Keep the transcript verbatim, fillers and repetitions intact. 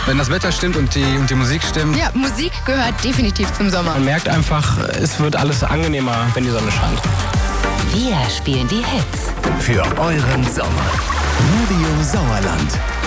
Wenn das Wetter stimmt und die, und die Musik stimmt. Ja, Musik gehört definitiv zum Sommer. Man merkt einfach, es wird alles angenehmer, wenn die Sonne scheint. Wir spielen die Hits für euren Sommer. Radio Sauerland.